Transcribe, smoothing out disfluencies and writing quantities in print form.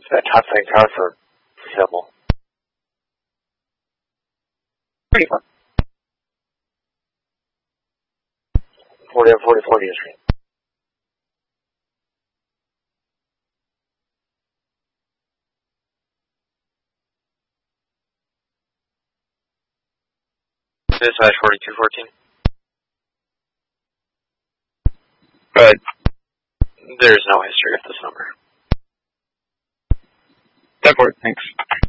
That top side car for Himmel. 34. 40 and 44 to your screen. Dispatch 4214. Go ahead. There's no history of this number. 10-4, thanks.